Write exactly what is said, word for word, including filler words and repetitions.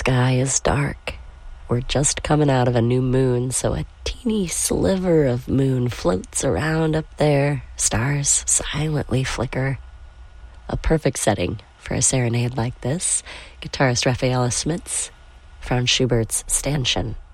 sky is dark. We're just coming out of a new moon, so a teeny sliver of moon floats around up there. Stars silently flicker. A perfect setting for a serenade like this. Guitarist Rafaela Smits, Franz Schubert's Stanchen.